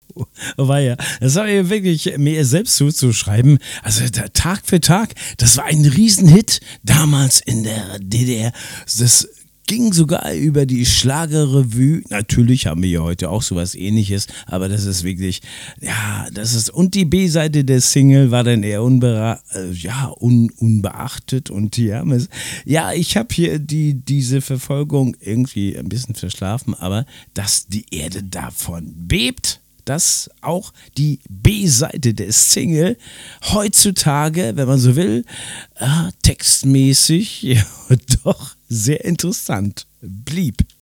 War ja, das war ja wirklich mir selbst zuzuschreiben. Also Tag für Tag, das war ein Riesenhit damals in der DDR. Das ging sogar über die Schlagerrevue. Natürlich haben wir ja heute auch sowas Ähnliches, aber das ist wirklich, ja, das ist, und die B-Seite der Single war dann eher unbeachtet und ja, ich habe hier diese Verfolgung irgendwie ein bisschen verschlafen, aber dass die Erde davon bebt, dass auch die B-Seite der Single heutzutage, wenn man so will, textmäßig ja, doch sehr interessant blieb.